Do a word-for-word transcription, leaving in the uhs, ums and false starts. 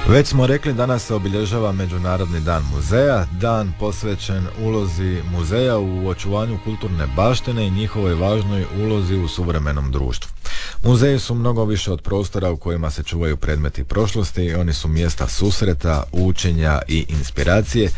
Već smo rekli, danas se obilježava Međunarodni dan muzeja, dan posvećen ulozi muzeja u očuvanju kulturne baštine i njihovoj važnoj ulozi u suvremenom društvu. Muzeji su mnogo više od prostora u kojima se čuvaju predmeti prošlosti, oni su mjesta susreta, učenja i inspiracije